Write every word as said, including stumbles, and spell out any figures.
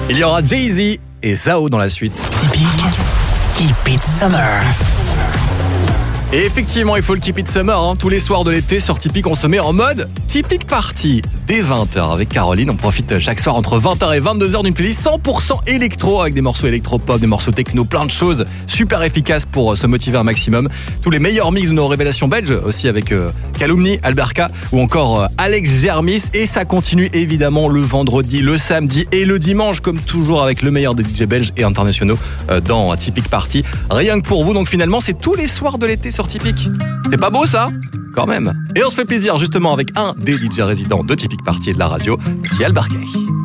Il y aura Jay-Z et Zao dans la suite. Typique, Keep It Summer. Et effectivement, il faut le Keep It Summer, hein. Tous les soirs de l'été, sur Typique, on se met en mode Typique Party. Dès vingt heures avec Caroline, on profite chaque soir entre vingt heures et vingt-deux heures d'une playlist cent pour cent électro, avec des morceaux électro-pop, des morceaux techno, plein de choses super efficaces pour se motiver un maximum. Tous les meilleurs mix de nos révélations belges, aussi avec euh, Calumni, Alberca ou encore euh, Alex Germis. Et ça continue évidemment le vendredi, le samedi et le dimanche, comme toujours avec le meilleur des D J belges et internationaux euh, dans Typique Party. Rien que pour vous, donc finalement, c'est tous les soirs de l'été sur Typique. C'est pas beau ça ? Quand même. Et on se fait plaisir justement avec un des D J résidents de Typique Party et de la radio, c'est Alberca.